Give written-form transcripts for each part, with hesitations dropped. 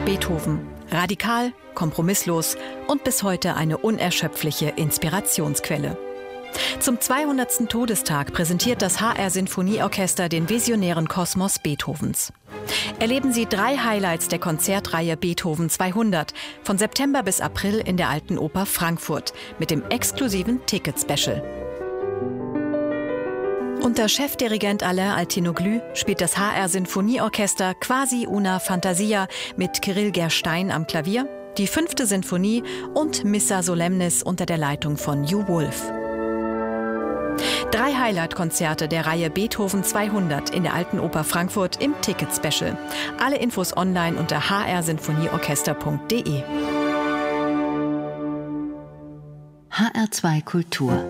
Beethoven. Radikal, kompromisslos und bis heute eine unerschöpfliche Inspirationsquelle. Zum 200. Todestag präsentiert das HR Sinfonieorchester den visionären Kosmos Beethovens. Erleben Sie 3 Highlights der Konzertreihe Beethoven 200 von September bis April in der Alten Oper Frankfurt mit dem exklusiven Ticket-Special. Unter Chefdirigent Alain Altinoglu spielt das HR Sinfonieorchester Quasi una Fantasia mit Kirill Gerstein am Klavier, die 5. Sinfonie und Missa Solemnis unter der Leitung von Hugh Wolf. 3 Highlight-Konzerte der Reihe Beethoven 200 in der Alten Oper Frankfurt im Ticket-Special. Alle Infos online unter hrsinfonieorchester.de. HR2 Kultur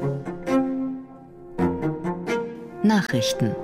Nachrichten.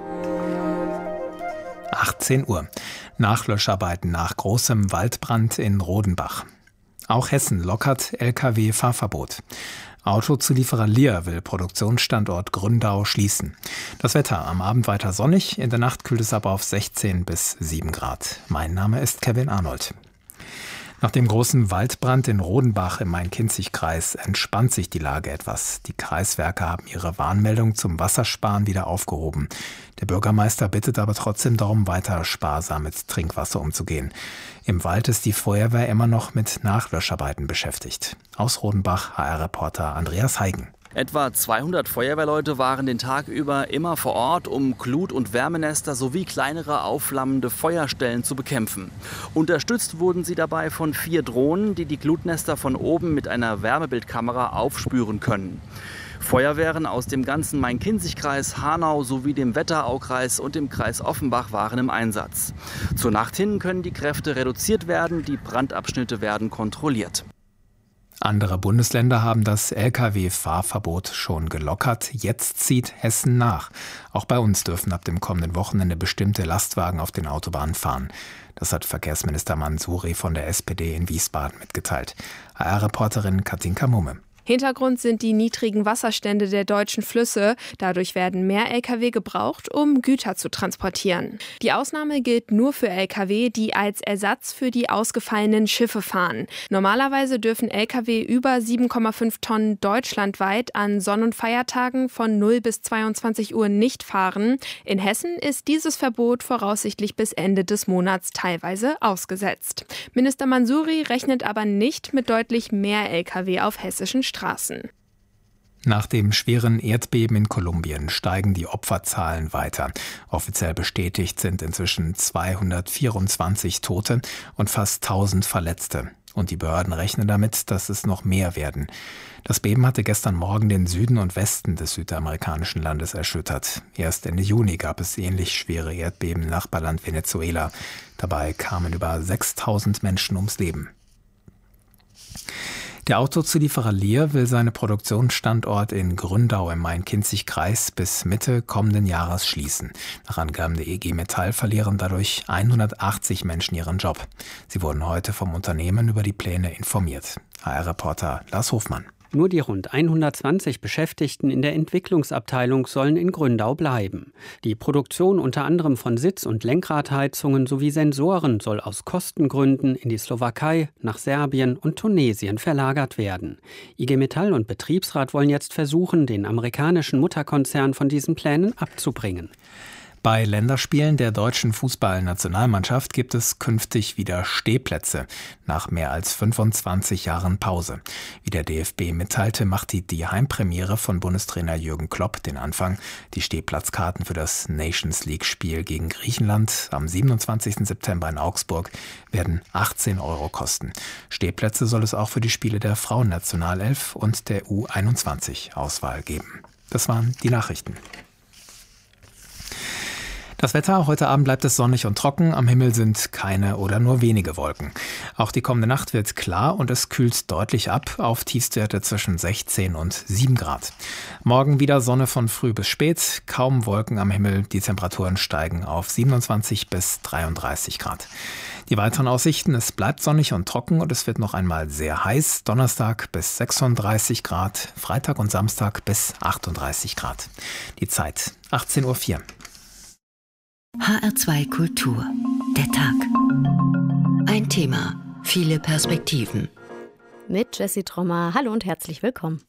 18 Uhr. Nachlöscharbeiten nach großem Waldbrand in Rodenbach. Auch Hessen lockert Lkw-Fahrverbot. Autozulieferer Lear will Produktionsstandort Gründau schließen. Das Wetter am Abend weiter sonnig, in der Nacht kühlt es ab auf 16 bis 7 Grad. Mein Name ist Kevin Arnold. Nach dem großen Waldbrand in Rodenbach im Main-Kinzig-Kreis entspannt sich die Lage etwas. Die Kreiswerke haben ihre Warnmeldung zum Wassersparen wieder aufgehoben. Der Bürgermeister bittet aber trotzdem darum, weiter sparsam mit Trinkwasser umzugehen. Im Wald ist die Feuerwehr immer noch mit Nachlöscharbeiten beschäftigt. Aus Rodenbach HR-Reporter Andreas Heigen. Etwa 200 Feuerwehrleute waren den Tag über immer vor Ort, um Glut- und Wärmenester sowie kleinere aufflammende Feuerstellen zu bekämpfen. Unterstützt wurden sie dabei von 4 Drohnen, die die Glutnester von oben mit einer Wärmebildkamera aufspüren können. Feuerwehren aus dem ganzen Main-Kinzig-Kreis, Hanau sowie dem Wetteraukreis und dem Kreis Offenbach waren im Einsatz. Zur Nacht hin können die Kräfte reduziert werden, die Brandabschnitte werden kontrolliert. Andere Bundesländer haben das Lkw-Fahrverbot schon gelockert. Jetzt zieht Hessen nach. Auch bei uns dürfen ab dem kommenden Wochenende bestimmte Lastwagen auf den Autobahnen fahren. Das hat Verkehrsminister Mansouri von der SPD in Wiesbaden mitgeteilt. HR-Reporterin Katinka Mumme. Hintergrund sind die niedrigen Wasserstände der deutschen Flüsse. Dadurch werden mehr Lkw gebraucht, um Güter zu transportieren. Die Ausnahme gilt nur für Lkw, die als Ersatz für die ausgefallenen Schiffe fahren. Normalerweise dürfen Lkw über 7,5 Tonnen deutschlandweit an Sonn- und Feiertagen von 0 bis 22 Uhr nicht fahren. In Hessen ist dieses Verbot voraussichtlich bis Ende des Monats teilweise ausgesetzt. Minister Mansouri rechnet aber nicht mit deutlich mehr Lkw auf hessischen Straßen. Nach dem schweren Erdbeben in Kolumbien steigen die Opferzahlen weiter. Offiziell bestätigt sind inzwischen 224 Tote und fast 1000 Verletzte. Und die Behörden rechnen damit, dass es noch mehr werden. Das Beben hatte gestern Morgen den Süden und Westen des südamerikanischen Landes erschüttert. Erst Ende Juni gab es ähnlich schwere Erdbeben im Nachbarland Venezuela. Dabei kamen über 6000 Menschen ums Leben. Der Autozulieferer Lear will seinen Produktionsstandort in Gründau im Main-Kinzig-Kreis bis Mitte kommenden Jahres schließen. Nach Angaben der IG Metall verlieren dadurch 180 Menschen ihren Job. Sie wurden heute vom Unternehmen über die Pläne informiert. HR-Reporter Lars Hofmann. Nur die rund 120 Beschäftigten in der Entwicklungsabteilung sollen in Gründau bleiben. Die Produktion unter anderem von Sitz- und Lenkradheizungen sowie Sensoren soll aus Kostengründen in die Slowakei, nach Serbien und Tunesien verlagert werden. IG Metall und Betriebsrat wollen jetzt versuchen, den amerikanischen Mutterkonzern von diesen Plänen abzubringen. Bei Länderspielen der deutschen Fußballnationalmannschaft gibt es künftig wieder Stehplätze, nach mehr als 25 Jahren Pause. Wie der DFB mitteilte, macht die Heimpremiere von Bundestrainer Jürgen Klopp den Anfang. Die Stehplatzkarten für das Nations-League-Spiel gegen Griechenland am 27. September in Augsburg werden 18 € kosten. Stehplätze soll es auch für die Spiele der Frauennationalelf und der U21-Auswahl geben. Das waren die Nachrichten. Das Wetter, heute Abend bleibt es sonnig und trocken, am Himmel sind keine oder nur wenige Wolken. Auch die kommende Nacht wird klar und es kühlt deutlich ab auf Tiefstwerte zwischen 16 und 7 Grad. Morgen wieder Sonne von früh bis spät, kaum Wolken am Himmel, die Temperaturen steigen auf 27 bis 33 Grad. Die weiteren Aussichten, es bleibt sonnig und trocken und es wird noch einmal sehr heiß. Donnerstag bis 36 Grad, Freitag und Samstag bis 38 Grad. Die Zeit 18:04 Uhr. HR2 Kultur. Der Tag. ein Thema, viele Perspektiven. Mit Jessie Trommer. Hallo und herzlich willkommen.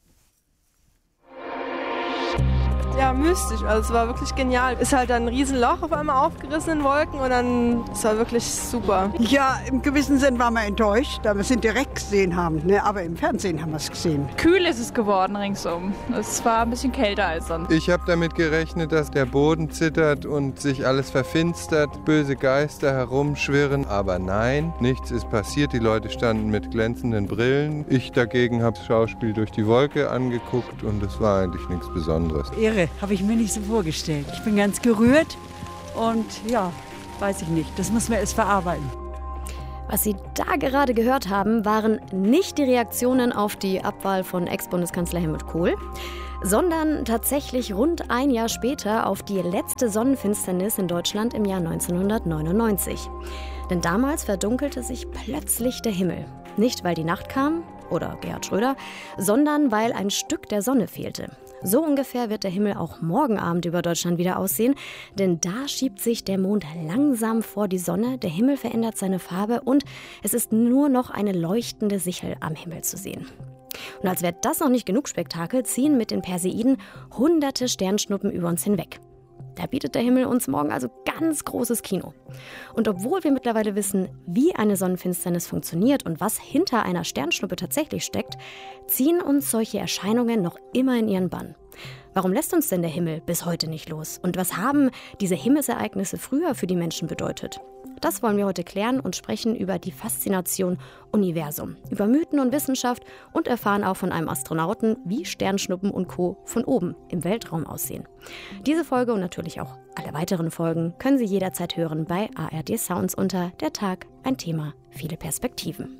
Ja, mystisch. Also es war wirklich genial. Ist halt ein Riesenloch auf einmal aufgerissen in Wolken und dann, es war wirklich super. Ja, im gewissen Sinn waren wir enttäuscht, da wir es nicht direkt gesehen haben, ne? Aber im Fernsehen haben wir es gesehen. Kühl ist es geworden ringsum. Es war ein bisschen kälter als sonst. Ich habe damit gerechnet, dass der Boden zittert und sich alles verfinstert, böse Geister herumschwirren. Aber nein, nichts ist passiert. Die Leute standen mit glänzenden Brillen. Ich dagegen habe das Schauspiel durch die Wolke angeguckt und es war eigentlich nichts Besonderes. Irre, habe ich mir nicht so vorgestellt. Ich bin ganz gerührt und ja, weiß ich nicht. Das müssen wir erst verarbeiten. Was Sie da gerade gehört haben, waren nicht die Reaktionen auf die Abwahl von Ex-Bundeskanzler Helmut Kohl, sondern tatsächlich rund ein Jahr später auf die letzte Sonnenfinsternis in Deutschland im Jahr 1999. Denn damals verdunkelte sich plötzlich der Himmel. Nicht, weil die Nacht kam oder Gerhard Schröder, sondern weil ein Stück der Sonne fehlte. So ungefähr wird der Himmel auch morgen Abend über Deutschland wieder aussehen, denn da schiebt sich der Mond langsam vor die Sonne, der Himmel verändert seine Farbe und es ist nur noch eine leuchtende Sichel am Himmel zu sehen. Und als wäre das noch nicht genug Spektakel, ziehen mit den Perseiden hunderte Sternschnuppen über uns hinweg. Da bietet der Himmel uns morgen also ganz großes Kino. Und obwohl wir mittlerweile wissen, wie eine Sonnenfinsternis funktioniert und was hinter einer Sternschnuppe tatsächlich steckt, ziehen uns solche Erscheinungen noch immer in ihren Bann. Warum lässt uns denn der Himmel bis heute nicht los? Und was haben diese Himmelsereignisse früher für die Menschen bedeutet? Das wollen wir heute klären und sprechen über die Faszination Universum, über Mythen und Wissenschaft und erfahren auch von einem Astronauten, wie Sternschnuppen und Co. von oben im Weltraum aussehen. Diese Folge und natürlich auch alle weiteren Folgen können Sie jederzeit hören bei ARD Sounds unter Der Tag, ein Thema, viele Perspektiven.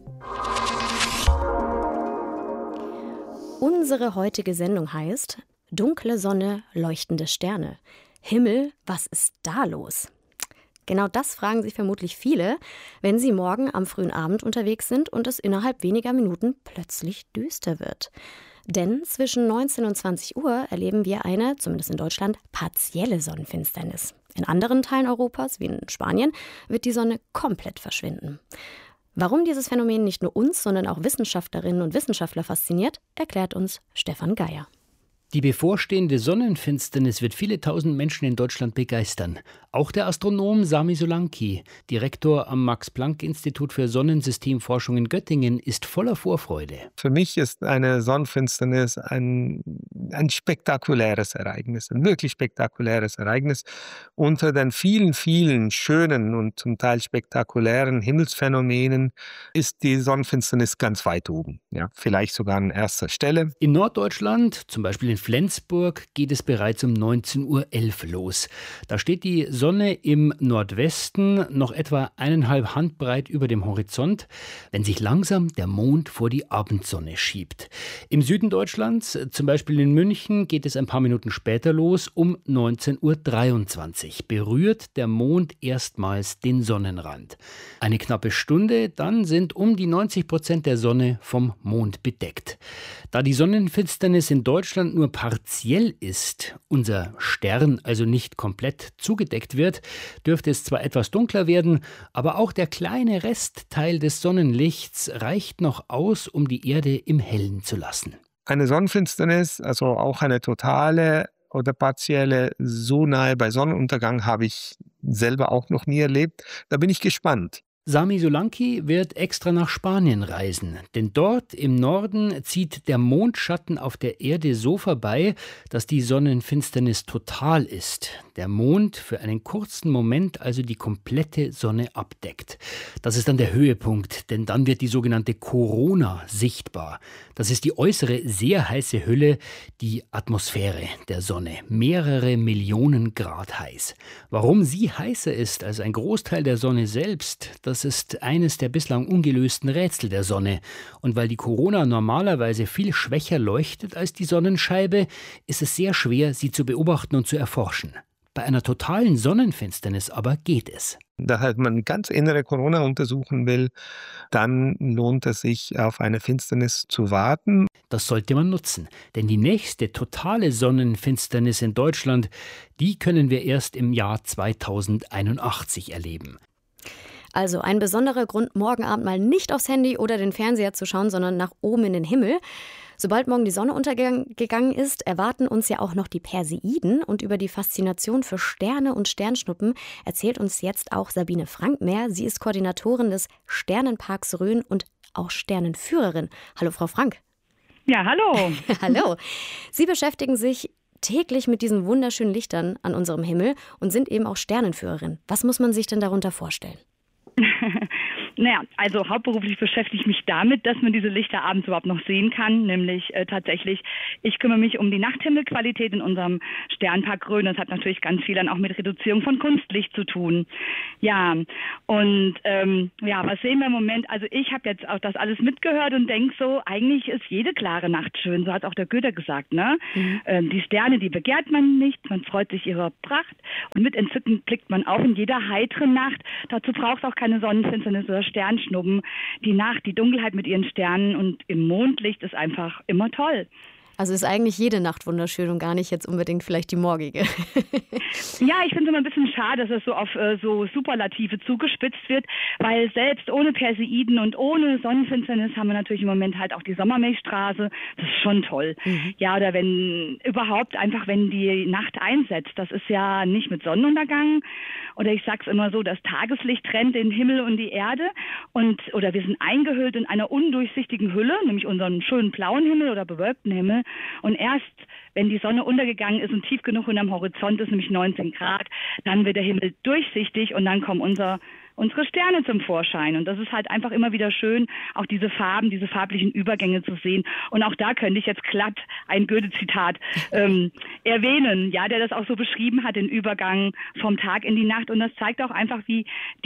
Unsere heutige Sendung heißt Dunkle Sonne, leuchtende Sterne. Himmel, was ist da los? Genau das fragen sich vermutlich viele, wenn sie morgen am frühen Abend unterwegs sind und es innerhalb weniger Minuten plötzlich düster wird. Denn zwischen 19 und 20 Uhr erleben wir eine, zumindest in Deutschland, partielle Sonnenfinsternis. In anderen Teilen Europas, wie in Spanien, wird die Sonne komplett verschwinden. Warum dieses Phänomen nicht nur uns, sondern auch Wissenschaftlerinnen und Wissenschaftler fasziniert, erklärt uns Stefan Geier. Die bevorstehende Sonnenfinsternis wird viele tausend Menschen in Deutschland begeistern. Auch der Astronom Sami Solanki, Direktor am Max-Planck-Institut für Sonnensystemforschung in Göttingen, ist voller Vorfreude. Für mich ist eine Sonnenfinsternis ein spektakuläres Ereignis, ein wirklich spektakuläres Ereignis. Unter den vielen, vielen schönen und zum Teil spektakulären Himmelsphänomenen ist die Sonnenfinsternis ganz weit oben. Ja, vielleicht sogar an erster Stelle. In Norddeutschland, zum Beispiel in Flensburg, geht es bereits um 19:11 Uhr los. Da steht die Sonne im Nordwesten noch etwa 1,5 Handbreit über dem Horizont, wenn sich langsam der Mond vor die Abendsonne schiebt. Im Süden Deutschlands, zum Beispiel in München, geht es ein paar Minuten später los, um 19:23 Uhr. Berührt der Mond erstmals den Sonnenrand. Eine knappe Stunde, dann sind um die 90% der Sonne vom Mond bedeckt. Da die Sonnenfinsternis in Deutschland nur partiell ist, unser Stern also nicht komplett zugedeckt wird, dürfte es zwar etwas dunkler werden, aber auch der kleine Restteil des Sonnenlichts reicht noch aus, um die Erde im Hellen zu lassen. Eine Sonnenfinsternis, also auch eine totale oder partielle, so nahe bei Sonnenuntergang habe ich selber auch noch nie erlebt. Da bin ich gespannt. Sami Solanki wird extra nach Spanien reisen, denn dort im Norden zieht der Mondschatten auf der Erde so vorbei, dass die Sonnenfinsternis total ist. Der Mond für einen kurzen Moment also die komplette Sonne abdeckt. Das ist dann der Höhepunkt, denn dann wird die sogenannte Corona sichtbar. Das ist die äußere, sehr heiße Hülle, die Atmosphäre der Sonne, mehrere Millionen Grad heiß. Warum sie heißer ist als ein Großteil der Sonne selbst, das ist eines der bislang ungelösten Rätsel der Sonne. Und weil die Corona normalerweise viel schwächer leuchtet als die Sonnenscheibe, ist es sehr schwer, sie zu beobachten und zu erforschen. Bei einer totalen Sonnenfinsternis aber geht es. Da halt man ganz innere Corona untersuchen will, dann lohnt es sich, auf eine Finsternis zu warten. Das sollte man nutzen, denn die nächste totale Sonnenfinsternis in Deutschland, die können wir erst im Jahr 2081 erleben. Also ein besonderer Grund, morgen Abend mal nicht aufs Handy oder den Fernseher zu schauen, sondern nach oben in den Himmel. Sobald morgen die Sonne untergegangen ist, erwarten uns ja auch noch die Perseiden. Und über die Faszination für Sterne und Sternschnuppen erzählt uns jetzt auch Sabine Frank mehr. Sie ist Koordinatorin des Sternenparks Rhön und auch Sternenführerin. Hallo, Frau Frank. Ja, hallo. Hallo. Sie beschäftigen sich täglich mit diesen wunderschönen Lichtern an unserem Himmel und sind eben auch Sternenführerin. Was muss man sich denn darunter vorstellen? Naja, also hauptberuflich beschäftige ich mich damit, dass man diese Lichter abends überhaupt noch sehen kann, nämlich tatsächlich, ich kümmere mich um die Nachthimmelqualität in unserem Sternpark Rhön. Das hat natürlich ganz viel dann auch mit Reduzierung von Kunstlicht zu tun. Ja, und was sehen wir im Moment? Also ich habe jetzt auch das alles mitgehört und denke so, eigentlich ist jede klare Nacht schön, so hat auch der Goethe gesagt, ne? Die Sterne, die begehrt man nicht, man freut sich ihrer Pracht und mit Entzücken blickt man auf in jeder heiteren Nacht. Dazu braucht es auch keine Sonnenfinsternis oder Sternschnuppen. Die Nacht, die Dunkelheit mit ihren Sternen und im Mondlicht ist einfach immer toll. Also ist eigentlich jede Nacht wunderschön und gar nicht jetzt unbedingt vielleicht die morgige. Ja, ich finde es immer ein bisschen schade, dass es so auf so Superlative zugespitzt wird, weil selbst ohne Perseiden und ohne Sonnenfinsternis haben wir natürlich im Moment halt auch die Sommermilchstraße. Das ist schon toll. Ja, oder wenn überhaupt einfach, wenn die Nacht einsetzt, das ist ja nicht mit Sonnenuntergang. Oder ich sag's immer so, das Tageslicht trennt den Himmel und die Erde oder wir sind eingehüllt in einer undurchsichtigen Hülle, nämlich unseren schönen blauen Himmel oder bewölkten Himmel. Und erst, wenn die Sonne untergegangen ist und tief genug unterm Horizont ist, nämlich 19 Grad, dann wird der Himmel durchsichtig und dann kommen unsere Sterne zum Vorschein. Und das ist halt einfach immer wieder schön, auch diese Farben, diese farblichen Übergänge zu sehen. Und auch da könnte ich jetzt glatt ein Goethe-Zitat erwähnen, ja, der das auch so beschrieben hat, den Übergang vom Tag in die Nacht. Und das zeigt auch einfach, wie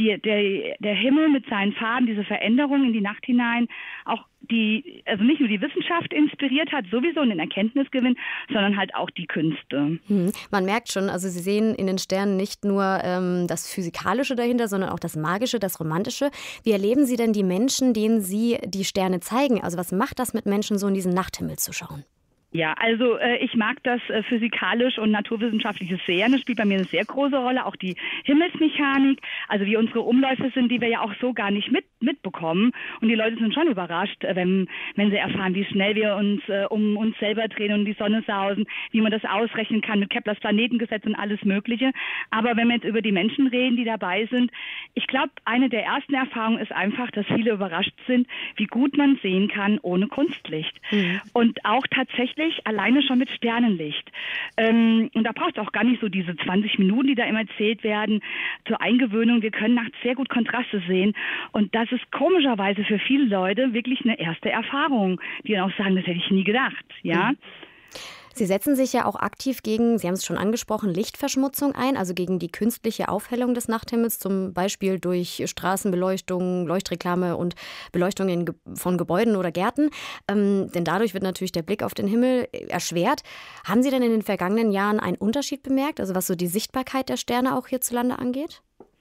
der Himmel mit seinen Farben, diese Veränderung in die Nacht hinein, auch also nicht nur die Wissenschaft inspiriert hat, sowieso einen Erkenntnisgewinn, sondern halt auch die Künste. Man merkt schon, also Sie sehen in den Sternen nicht nur das Physikalische dahinter, sondern auch das Magische, das Romantische. Wie erleben Sie denn die Menschen, denen Sie die Sterne zeigen? Also was macht das mit Menschen, so in diesen Nachthimmel zu schauen? Ja, also ich mag das physikalisch und naturwissenschaftliches sehr. Das spielt bei mir eine sehr große Rolle, auch die Himmelsmechanik, also wie unsere Umläufe sind, die wir ja auch so gar nicht mitbekommen. Und die Leute sind schon überrascht, wenn sie erfahren, wie schnell wir uns um uns selber drehen und die Sonne sausen, wie man das ausrechnen kann mit Keplers Planetengesetz und alles Mögliche. Aber wenn wir jetzt über die Menschen reden, die dabei sind, ich glaube, eine der ersten Erfahrungen ist einfach, dass viele überrascht sind, wie gut man sehen kann ohne Kunstlicht. Und auch tatsächlich alleine schon mit Sternenlicht. Und da braucht es auch gar nicht so diese 20 Minuten, die da immer erzählt werden, zur Eingewöhnung. Wir können nachts sehr gut Kontraste sehen. Und das ist komischerweise für viele Leute wirklich eine erste Erfahrung, die dann auch sagen, das hätte ich nie gedacht. Ja. Sie setzen sich ja auch aktiv gegen, Sie haben es schon angesprochen, Lichtverschmutzung ein, also gegen die künstliche Aufhellung des Nachthimmels, zum Beispiel durch Straßenbeleuchtung, Leuchtreklame und Beleuchtung von Gebäuden oder Gärten. Denn dadurch wird natürlich der Blick auf den Himmel erschwert. Haben Sie denn in den vergangenen Jahren einen Unterschied bemerkt, also was so die Sichtbarkeit der Sterne auch hierzulande angeht?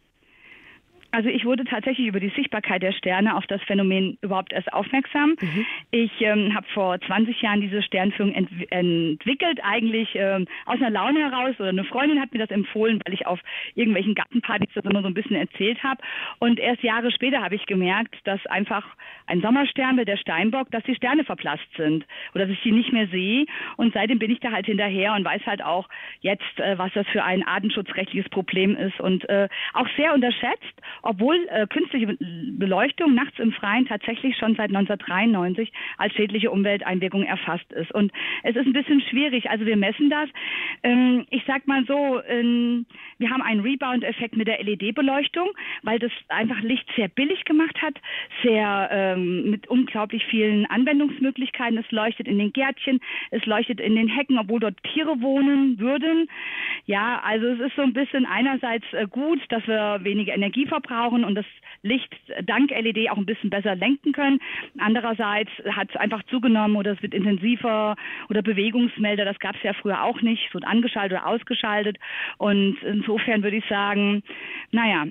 Also ich wurde tatsächlich über die Sichtbarkeit der Sterne auf das Phänomen überhaupt erst aufmerksam. Ich habe vor 20 Jahren diese Sternführung entwickelt, eigentlich aus einer Laune heraus, oder eine Freundin hat mir das empfohlen, weil ich auf irgendwelchen Gartenpartys das immer so ein bisschen erzählt habe. Und erst Jahre später habe ich gemerkt, dass einfach ein Sommerstern, der Steinbock, dass die Sterne verblasst sind oder dass ich die nicht mehr sehe. Und seitdem bin ich da halt hinterher und weiß halt auch jetzt, was das für ein artenschutzrechtliches Problem ist und auch sehr unterschätzt, obwohl künstliche Beleuchtung nachts im Freien tatsächlich schon seit 1993 als schädliche Umwelteinwirkung erfasst ist. Und es ist ein bisschen schwierig. Also wir messen das. Ich sag mal so, wir haben einen Rebound-Effekt mit der LED-Beleuchtung, weil das einfach Licht sehr billig gemacht hat, sehr mit unglaublich vielen Anwendungsmöglichkeiten. Es leuchtet in den Gärtchen, es leuchtet in den Hecken, obwohl dort Tiere wohnen würden. Ja, also es ist so ein bisschen einerseits gut, dass wir weniger Energie verbrauchen und das Licht dank LED auch ein bisschen besser lenken können. Andererseits hat es einfach zugenommen oder es wird intensiver oder Bewegungsmelder, das gab es ja früher auch nicht, so angeschaltet oder ausgeschaltet. Und insofern würde ich sagen, naja.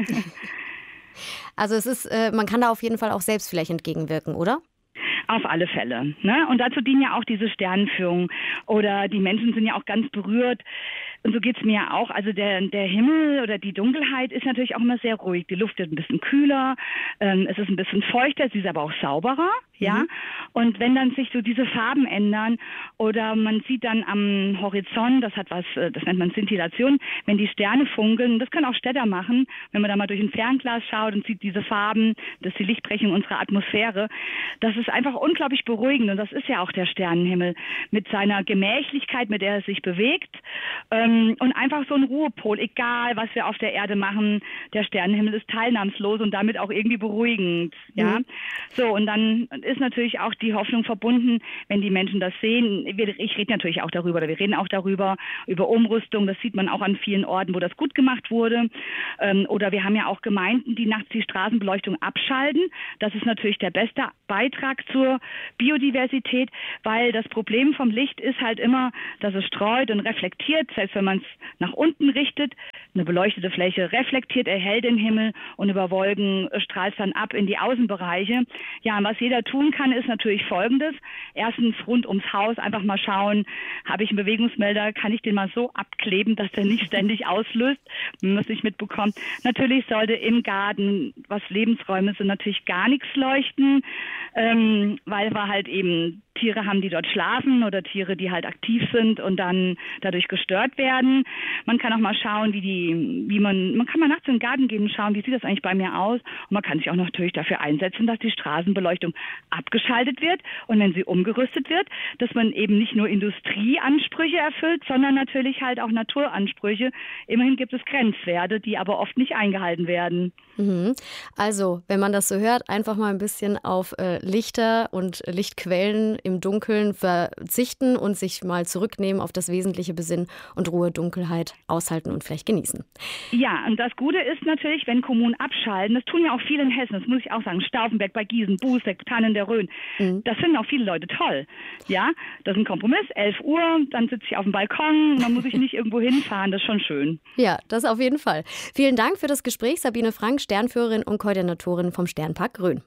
Also es ist, man kann da auf jeden Fall auch selbst vielleicht entgegenwirken, oder? Auf alle Fälle. Ne? Und dazu dienen ja auch diese Sternenführungen. Oder die Menschen sind ja auch ganz berührt, Und so geht es mir auch. Also der Himmel oder die Dunkelheit ist natürlich auch immer sehr ruhig. Die Luft wird ein bisschen kühler, es ist ein bisschen feuchter, sie ist aber auch sauberer. Ja, und wenn dann sich so diese Farben ändern oder man sieht dann am Horizont, das nennt man Szintillation, wenn die Sterne funkeln, das können auch Städter machen, wenn man da mal durch ein Fernglas schaut und sieht diese Farben, das ist die Lichtbrechung unserer Atmosphäre, das ist einfach unglaublich beruhigend und das ist ja auch der Sternenhimmel mit seiner Gemächlichkeit, mit der er sich bewegt und einfach so ein Ruhepol, egal was wir auf der Erde machen, der Sternenhimmel ist teilnahmslos und damit auch irgendwie beruhigend. Ja, so und dann ist natürlich auch die Hoffnung verbunden, wenn die Menschen das sehen. Ich rede natürlich auch darüber, oder wir reden auch darüber, über Umrüstung. Das sieht man auch an vielen Orten, wo das gut gemacht wurde. Oder wir haben ja auch Gemeinden, die nachts die Straßenbeleuchtung abschalten. Das ist natürlich der beste Beitrag zur Biodiversität, weil das Problem vom Licht ist halt immer, dass es streut und reflektiert, selbst wenn man es nach unten richtet. Eine beleuchtete Fläche reflektiert, erhellt den Himmel und über Wolken strahlt es dann ab in die Außenbereiche. Ja, und was jeder tun kann, ist natürlich Folgendes. Erstens rund ums Haus einfach mal schauen, habe ich einen Bewegungsmelder, kann ich den mal so abkleben, dass der nicht ständig auslöst, wenn man es nicht mitbekommt. Natürlich sollte im Garten, was Lebensräume sind, natürlich gar nichts leuchten, weil wir halt eben Tiere haben, die dort schlafen oder Tiere, die halt aktiv sind und dann dadurch gestört werden. Man kann auch mal schauen, man kann mal nachts in den Garten gehen und schauen, wie sieht das eigentlich bei mir aus. Und man kann sich auch natürlich dafür einsetzen, dass die Straßenbeleuchtung abgeschaltet wird und wenn sie umgerüstet wird, dass man eben nicht nur Industrieansprüche erfüllt, sondern natürlich halt auch Naturansprüche. Immerhin gibt es Grenzwerte, die aber oft nicht eingehalten werden. Also, wenn man das so hört, einfach mal ein bisschen auf Lichter und Lichtquellen im Dunkeln verzichten und sich mal zurücknehmen, auf das Wesentliche besinnen und Ruhe, Dunkelheit aushalten und vielleicht genießen. Ja, und das Gute ist natürlich, wenn Kommunen abschalten, das tun ja auch viele in Hessen, das muss ich auch sagen, Stauffenberg bei Gießen, Buseck, Tannen der Rhön, das finden auch viele Leute toll. Ja, das ist ein Kompromiss, 11 Uhr, dann sitze ich auf dem Balkon, man muss sich nicht irgendwo hinfahren, das ist schon schön. Ja, das auf jeden Fall. Vielen Dank für das Gespräch, Sabine Frank, Sternführerin und Koordinatorin vom Sternpark Rhön.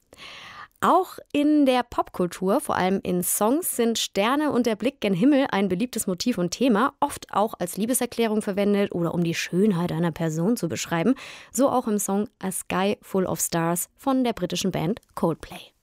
Auch in der Popkultur, vor allem in Songs, sind Sterne und der Blick gen Himmel ein beliebtes Motiv und Thema, oft auch als Liebeserklärung verwendet oder um die Schönheit einer Person zu beschreiben. So auch im Song A Sky Full of Stars von der britischen Band Coldplay.